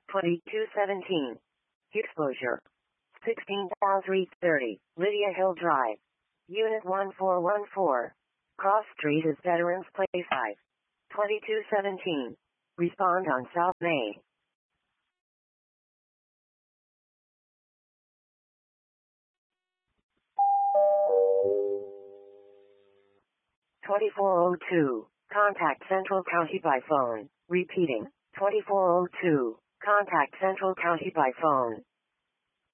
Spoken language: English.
2217. Exposure. 16,330. Lydia Hill Drive. Unit 1414. Cross Street is Veterans Place 5. 2217. Respond on South Main. 2402. Contact Central County by phone. Repeating. 2402. Contact Central County by phone.